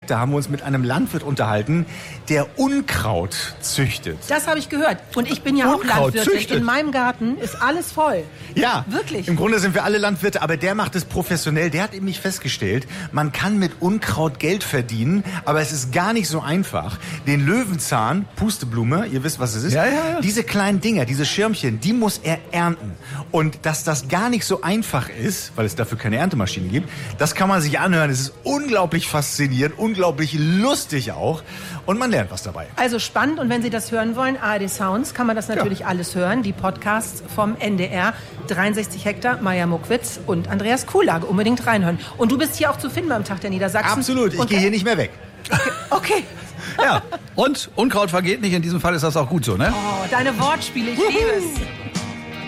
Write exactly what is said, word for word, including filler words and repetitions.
Hektar haben wir uns mit einem Landwirt unterhalten, der Unkraut züchtet. Das habe ich gehört. Und ich bin ja Unkraut auch Landwirtin. züchtet. In meinem Garten ist alles voll. Ja, Wirklich. Im Grunde sind wir alle Landwirte, aber der macht es professionell. Der hat nämlich festgestellt, man kann mit Unkraut Geld verdienen, aber es ist gar nicht so einfach. Den Löwenzahn, Pusteblume, ihr wisst, was es ist, ja, ja, ja. diese kleinen Dinger, diese Schirmchen, die muss er ernten. Und dass das gar nicht so einfach ist, weil es dafür keine Erntemaschinen gibt, das kann man sich anhören. Es ist unglaublich faszinierend, unglaublich lustig auch. Und man lernt was dabei. Also spannend. Und wenn Sie das hören wollen, A R D Sounds, kann man das natürlich ja. alles hören. Die Podcasts vom N D R, dreiundsechzig Hektar, Maja Muckwitz und Andreas Kuhlage. Unbedingt reinhören. Und du bist hier auch zu finden beim Tag der Niedersachsen. Absolut, ich und gehe hier nicht mehr weg. Okay. okay. Ja, und Unkraut vergeht nicht. In diesem Fall ist das auch gut so, ne? Oh, deine Wortspiele, ich liebe es.